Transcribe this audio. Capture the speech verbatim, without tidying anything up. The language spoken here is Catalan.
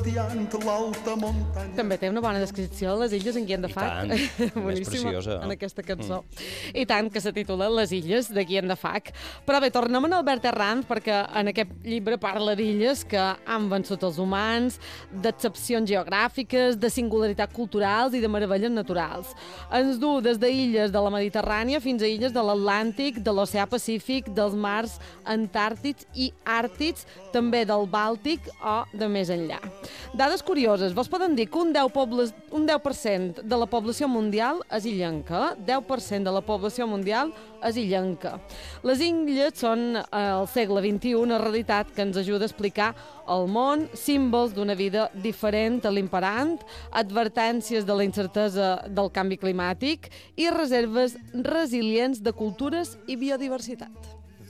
També té una bona descripció de les illes en Guillem de Fac. I tant, més Boníssima, preciosa. en aquesta cançó. Mm. I tant, que se titula Les illes de Guillem de Fac. Però bé, tornem en Albert Herranz, perquè en aquest llibre parla d'illes que han vençut els humans, d'excepcions geogràfiques, de singularitats culturals i de meravelles naturals. Ens du des d'illes de la Mediterrània fins a illes de l'Atlàntic, de l'Oceà Pacífic, dels mars antàrtics i àrtics, també del Bàltic o de més enllà. Dades curioses. Vos poden dir que un deu per cent de la població mundial és illenca. deu per cent de la població mundial és illenca. Les illes són al segle vint-i-u una realitat que ens ajuda a explicar el món, símbols d'una vida diferent a l'imperant, advertències de la incertesa del canvi climàtic i reserves resilients de cultures i biodiversitat.